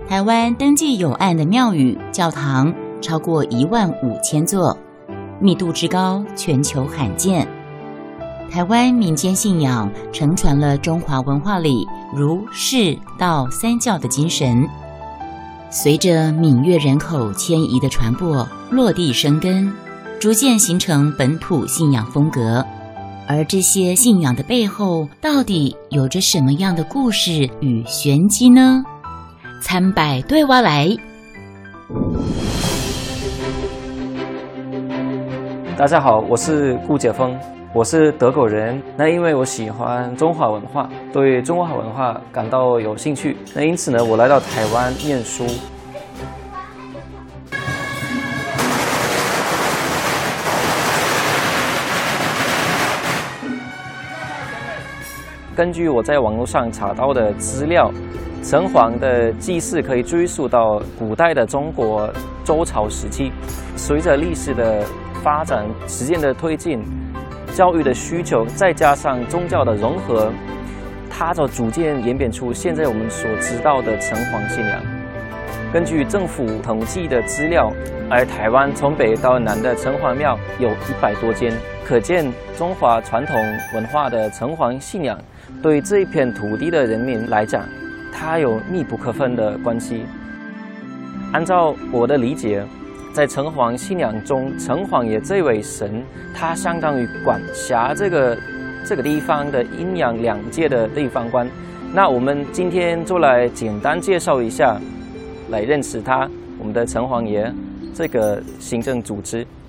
台湾登记有案的庙宇、教堂超过15000座，密度之高，全球罕见。台湾民间信仰承传了中华文化里儒、释、道三教的精神。随着闽粤人口迁移的传播，落地生根，逐渐形成本土信仰风格。而这些信仰的背后，到底有着什么样的故事与玄机呢？参拜对我来。 大家好，我是顾解峰，我是德国人。那因为我喜欢中华文化，对中华文化感到有兴趣，那因此呢，我来到台湾念书。根据我在网络上查到的资料，城隍的祭祀可以追溯到古代的中国周朝时期。随着历史的发展、时间的推进、教育的需求，再加上宗教的融合，它就逐渐演变出现在我们所知道的城隍信仰。根据政府统计的资料，而台湾从北到南的城隍庙有100多间，可见中华传统文化的城隍信仰对这一片土地的人民来讲，它有密不可分的关系。按照我的理解，在城隍信仰中，城隍爷这位神，他相当于管辖这个地方的阴阳两界的地方官。那我们今天就来简单介绍一下，来认识他，我们的城隍爷这个行政组织。